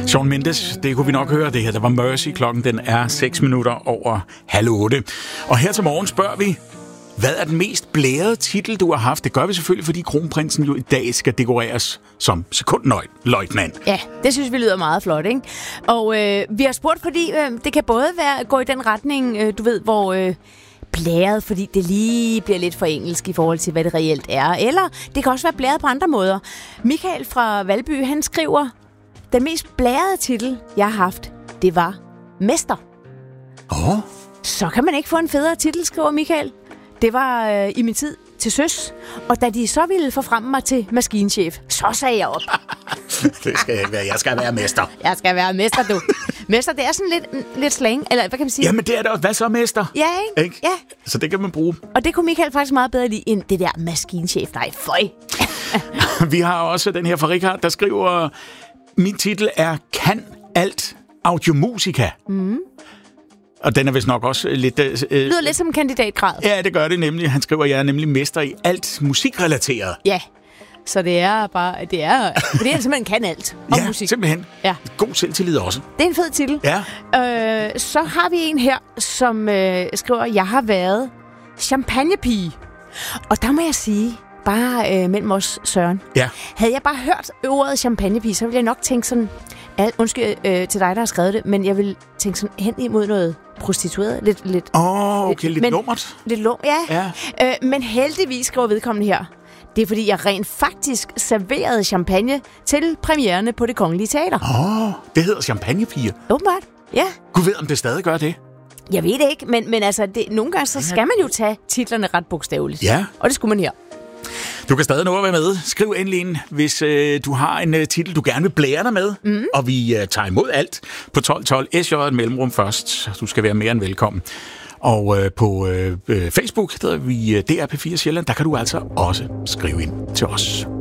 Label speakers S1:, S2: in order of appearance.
S1: Shawn Mendes, det kunne vi nok høre det her. Der var Mercy. Klokken den er 6 minutter over 7:30. Og her til morgen spørger vi, hvad er den mest blærede titel, du har haft? Det gør vi selvfølgelig, fordi kronprinsen jo i dag skal dekoreres som sekundløjtnant.
S2: Ja, det synes vi lyder meget flot, ikke? Og vi har spurgt, fordi det kan både gå i den retning, du ved, hvor blæret, fordi det lige bliver lidt for engelsk i forhold til, hvad det reelt er. Eller det kan også være blæret på andre måder. Michael fra Valby, han skriver, den mest blærede titel, jeg har haft, det var mester. Så kan man ikke få en federe titel, skriver Michael. Det var i min tid til søs, og da de så ville forfremme mig til maskinchef, så sagde jeg op.
S1: Det skal jeg ikke være. Jeg skal være mester.
S2: Jeg skal være mester, du. Mester, det er sådan lidt slang, eller hvad kan man sige?
S1: Jamen, det er da også. Hvad så, mester?
S2: Ja, ikke? Ja.
S1: Så det kan man bruge.
S2: Og det kunne Michael faktisk meget bedre lide end det der maskinchef. Nej, føj.
S1: Vi har også den her fra Richard, der skriver, min titel er Kan alt audiomusika. Og den er vist nok også lidt...
S2: lyder lidt som en kandidatgrad.
S1: Ja, det gør det nemlig. Han skriver, jeg er nemlig mester i alt musikrelateret.
S2: Ja, så det er bare... Det er simpelthen kan alt om musik.
S1: Simpelthen.
S2: Ja,
S1: god selvtillid også.
S2: det er en fed titel.
S1: Ja.
S2: Så har vi en her, som skriver, jeg har været champagnepige. Og der må jeg sige, bare mellem os, Søren.
S1: Ja.
S2: Havde jeg bare hørt ordet champagnepige, så ville jeg nok tænke sådan... Undskyld til dig, der har skrevet det, men jeg vil tænke sådan hen imod noget prostitueret. Lidt
S1: lummert.
S2: Lidt ja. Men heldigvis skriver vedkommende her. Det er, fordi jeg rent faktisk serverede champagne til premiererne på Det Kongelige Teater.
S1: Det hedder champagnepiger.
S2: Åbenbart, ja.
S1: Gud ved, om det stadig gør det.
S2: Jeg ved det ikke, men altså, nogle gange så skal man jo tage titlerne ret bogstaveligt.
S1: Ja.
S2: Og det skulle man her.
S1: Du kan stadig nå at være med. Skriv endelig ind, hvis du har en titel, du gerne vil blære dig med. Og vi tager imod alt på 1212 SJ et mellemrum først. Du skal være mere end velkommen. Og på Facebook hedder vi DRP4 Sjælland. Der kan du altså også skrive ind til os.